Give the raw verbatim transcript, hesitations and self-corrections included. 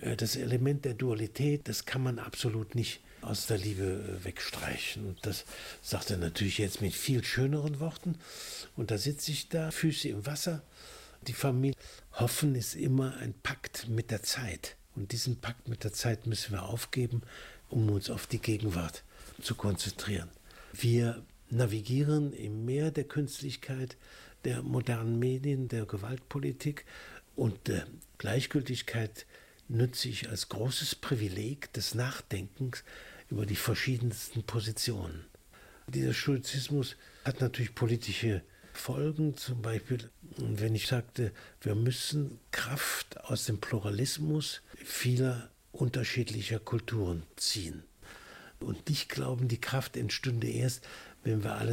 Das Element der Dualität, das kann man absolut nicht aus der Liebe wegstreichen. Und das sagt er natürlich jetzt mit viel schöneren Worten. Und da sitze ich da, Füße im Wasser. Die Familie. Hoffen ist immer ein Pakt mit der Zeit. Und diesen Pakt mit der Zeit müssen wir aufgeben, um uns auf die Gegenwart zu konzentrieren. Wir navigieren im Meer der Künstlichkeit, der modernen Medien, der Gewaltpolitik und der Gleichgültigkeit nutze ich als großes Privileg des Nachdenkens über die verschiedensten Positionen. Dieser Stoizismus hat natürlich politische Folgen, zum Beispiel, wenn ich sagte, wir müssen Kraft aus dem Pluralismus vieler unterschiedlicher Kulturen ziehen. Und nicht glauben, die Kraft entstünde erst, wenn wir alle